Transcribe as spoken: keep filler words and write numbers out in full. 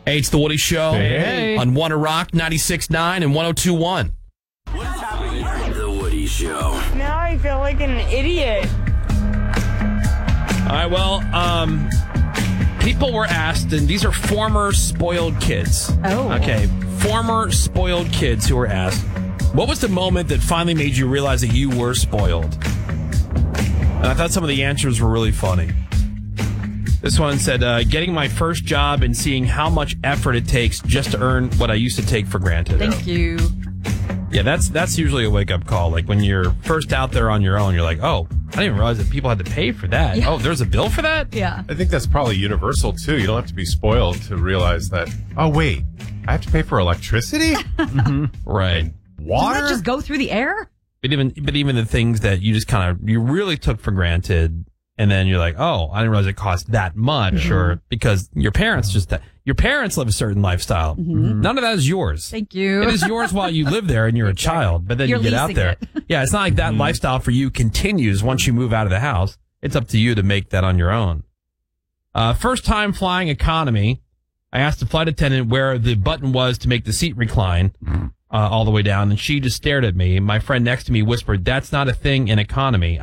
Hey, it's the Woody Show Hey. on One Rock ninety-six point nine and one oh two point one. The Woody Show. Now I feel like an idiot. All right, well, um, people were asked, and these are former spoiled kids. Oh. Okay, former spoiled kids who were asked, what was the moment that finally made you realize that you were spoiled? And I thought some of the answers were really funny. This one said, uh, getting my first job and seeing how much effort it takes just to earn what I used to take for granted. Thank you. Yeah, that's that's usually a wake-up call. Like when you're first out there on your own, you're like, oh, I didn't even realize that people had to pay for that. Yeah. Oh, there's a bill for that? Yeah. I think that's probably universal, too. You don't have to be spoiled to realize that, oh, wait, I have to pay for electricity? Mm-hmm. Right. Water? Doesn't that just go through the air? But even but even the things that you just kind of, you really took for granted, and then you're like, oh, I didn't realize it cost that much, mm-hmm. or because your parents just, your parents live a certain lifestyle. Mm-hmm. None of that is yours. Thank you. It is yours while you live there and you're a child, but then You're you get out there. It. Yeah, it's not like that mm-hmm. lifestyle for you continues once you move out of the house. It's up to you to make that on your own. Uh, first time flying economy. I asked the flight attendant where the button was to make the seat recline uh, all the way down, and she just stared at me. My friend next to me whispered, "That's not a thing in economy."